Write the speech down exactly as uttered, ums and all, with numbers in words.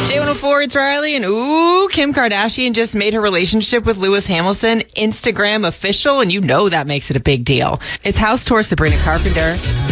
J one oh four, it's Riley, and ooh, Kim Kardashian just made her relationship with Lewis Hamilton Instagram official, and you know that makes it a big deal. It's House Tour Sabrina Carpenter.